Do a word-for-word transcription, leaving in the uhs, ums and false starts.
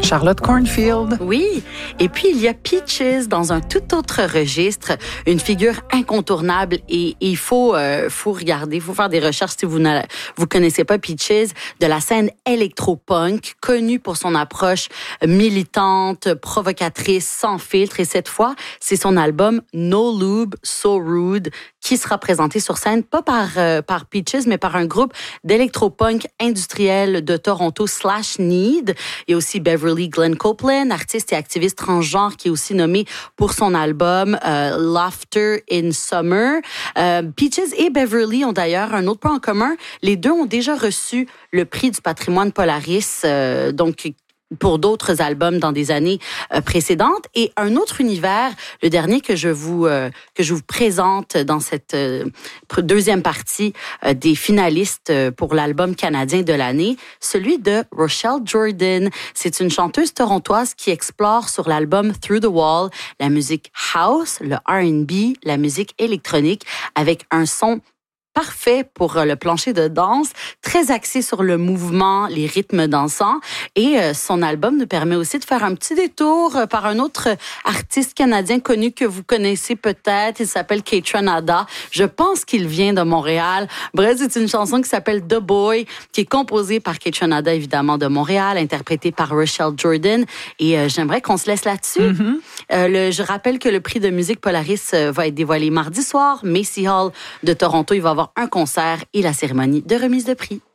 Charlotte Cornfield. Oui, et puis il y a Peaches dans un tout autre registre, une figure incontournable et il faut euh, faut regarder, il faut faire des recherches si vous ne vous connaissez pas Peaches, de la scène électro-punk, connue pour son approche militante, provocatrice, sans filtre, et cette fois, c'est son album No Lube, So Rude qui sera présenté sur scène, pas par, euh, par Peaches, mais par un groupe d'électro-punk industriel de Toronto, Slash Need. Il y a aussi Beverly Glenn Copeland, artiste et activiste transgenre, qui est aussi nommé pour son album euh, Laughter in Summer. Euh, Peaches et Beverly ont d'ailleurs un autre point en commun. Les deux ont déjà reçu le prix du patrimoine Polaris, euh, donc pour d'autres albums dans des années euh, précédentes. Et un autre univers, le dernier que je vous euh, que je vous présente dans cette euh, deuxième partie euh, des finalistes euh, pour l'album canadien de l'année, celui de Rochelle Jordan. C'est une chanteuse torontoise qui explore sur l'album Through the Wall la musique house, le R and B, la musique électronique avec un son parfait pour le plancher de danse, très axé sur le mouvement, les rythmes dansants. Et euh, son album nous permet aussi de faire un petit détour euh, par un autre artiste canadien connu que vous connaissez peut-être. Il s'appelle Kaytranada. Je pense qu'il vient de Montréal. Bref, c'est une chanson qui s'appelle The Boy, qui est composée par Kaytranada, évidemment, de Montréal, interprétée par Rochelle Jordan. Et euh, j'aimerais qu'on se laisse là-dessus. Mm-hmm. Euh, le, je rappelle que le prix de musique Polaris euh, va être dévoilé mardi soir. Macy Hall de Toronto, il va avoir un concert et la cérémonie de remise de prix.